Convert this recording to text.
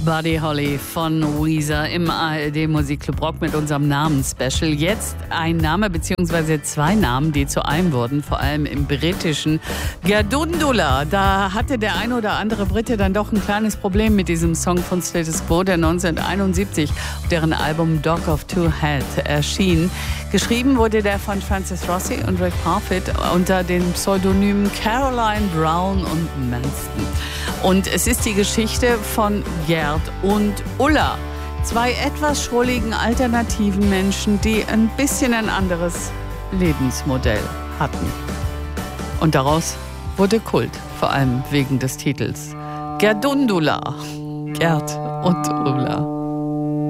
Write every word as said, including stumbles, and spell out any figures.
Buddy Holly von Weezer im A R D Musikclub Rock mit unserem Namensspecial. Jetzt ein Name bzw. zwei Namen, die zu einem wurden, vor allem im britischen. Gerdundula, da hatte der ein oder andere Brite dann doch ein kleines Problem mit diesem Song von Status Quo, der neunzehnhunderteinundsiebzig auf deren Album Dog of Two Heads erschien. Geschrieben wurde der von Francis Rossi und Rick Parfitt unter den Pseudonymen Caroline Brown und Manston. Und es ist die Geschichte von Gerd und Ulla, zwei etwas schrulligen alternativen Menschen, die ein bisschen ein anderes Lebensmodell hatten. Und daraus wurde Kult, vor allem wegen des Titels. Gerdundula, Gerd und Ulla.